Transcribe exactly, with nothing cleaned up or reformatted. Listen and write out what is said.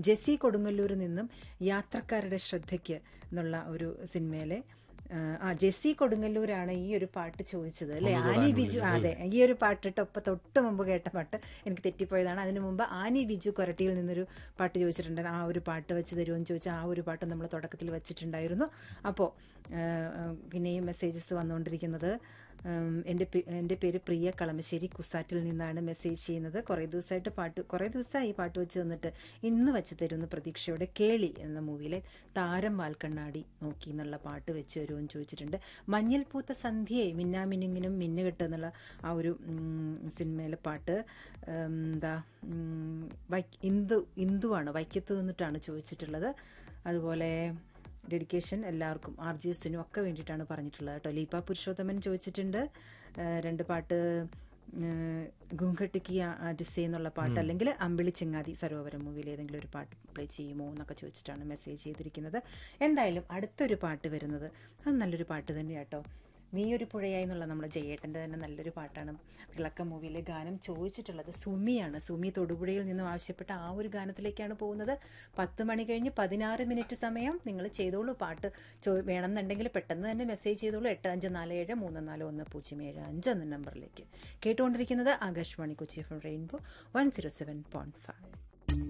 Jessy കൊടുങ്ങല്ലൂരിൽ നിന്നും യാത്രക്കാരുടെ ശ്രദ്ധയ്ക്ക് എന്നുള്ള ഒരു സിനിമയിലെ ആ ജെസ്സി കൊടുങ്ങല്ലൂരാണ് ഈ ഒരു പാട്ട് ചോദിച്ചത് അല്ലേ? ആനി ബിജു, അതെ, ഈ ഒരു പാട്ടിട്ട് ഒപ്പം തൊട്ട് മുമ്പ് കേട്ട പാട്ട് എനിക്ക് തെറ്റിപ്പോയതാണ്. അതിനു മുമ്പ് ആനി ബിജു കൊരട്ടിയിൽ നിന്നൊരു പാട്ട് ചോദിച്ചിട്ടുണ്ട്. ആ ഒരു പാട്ട് വെച്ച് തരുമെന്ന് ചോദിച്ചാൽ ആ ഒരു പാട്ട് നമ്മൾ തുടക്കത്തിൽ വെച്ചിട്ടുണ്ടായിരുന്നു. അപ്പോൾ പിന്നെയും മെസ്സേജസ് വന്നുകൊണ്ടിരിക്കുന്നത്. എൻ്റെ എൻ്റെ പേര് പ്രിയ, കളമശ്ശേരി കുസാറ്റിൽ നിന്നാണ് മെസ്സേജ് ചെയ്യുന്നത്. കുറേ ദിവസമായിട്ട് പാട്ട് കുറേ ദിവസമായി ഈ പാട്ട് വെച്ച് വന്നിട്ട് ഇന്ന് വെച്ച് തരുമെന്ന് പ്രതീക്ഷയോടെ കേളി എന്ന മൂവിയിലെ താരം വാൽക്കണ്ണാടി നോക്കി എന്നുള്ള പാട്ട് വെച്ച് തരുമെന്ന് ചോദിച്ചിട്ടുണ്ട്. മഞ്ഞൾ പൂത്ത സന്ധ്യയെ മിന്നാമിനുങ്ങിനും മിന്നുകെട്ട് എന്നുള്ള ആ ഒരു സിനിമയിലെ പാട്ട് എന്താ വൈ ഇന്ദു ഇന്ദുവാണ് വൈക്കത്ത് നിന്നിട്ടാണ് ചോദിച്ചിട്ടുള്ളത്. അതുപോലെ ഡെഡിക്കേഷൻ എല്ലാവർക്കും ആർ ജി എസിനും ഒക്കെ വേണ്ടിയിട്ടാണ് പറഞ്ഞിട്ടുള്ളത് കേട്ടോ. ലീപ പുരുഷോത്തമൻ ചോദിച്ചിട്ടുണ്ട് രണ്ട് പാട്ട്, ഗുങ്കട്ടിക്ക് ആർട്ടിസേ എന്നുള്ള പാട്ട് അല്ലെങ്കിൽ അമ്പിളി ചെങ്ങാതി സരോവരം മൂവിയിൽ ഏതെങ്കിലും ഒരു പാട്ട് പ്ലേ ചെയ്യുമോ എന്നൊക്കെ ചോദിച്ചിട്ടാണ് മെസ്സേജ് ചെയ്തിരിക്കുന്നത്. എന്തായാലും അടുത്തൊരു പാട്ട് വരുന്നത് അത് നല്ലൊരു പാട്ട് തന്നെയാണ് കേട്ടോ. നീ ഒരു പുഴയായി എന്നുള്ള നമ്മുടെ ജയേട്ടൻ്റെ തന്നെ നല്ലൊരു പാട്ടാണ്. തിളക്കം മൂവിയിലെ ഗാനം ചോദിച്ചിട്ടുള്ളത് സുമിയാണ്. സുമി തൊടുപുഴയിൽ നിന്നും ആവശ്യപ്പെട്ട ആ ഒരു ഗാനത്തിലേക്കാണ് പോകുന്നത്. പത്ത് മണി കഴിഞ്ഞ് പതിനാറ് മിനിറ്റ് സമയം. നിങ്ങൾ ചെയ്തോളൂ, പാട്ട് ചോ വേണമെന്നുണ്ടെങ്കിൽ പെട്ടെന്ന് തന്നെ മെസ്സേജ് ചെയ്തോളൂ. എട്ട് അഞ്ച് നാല് ഏഴ് മൂന്ന് നാല് ഒന്ന് പൂജ്യം ഏഴ് അഞ്ച് എന്ന നമ്പറിലേക്ക്. കേട്ടുകൊണ്ടിരിക്കുന്നത് Akashvani Kochi F M rainbow one zero seven point five.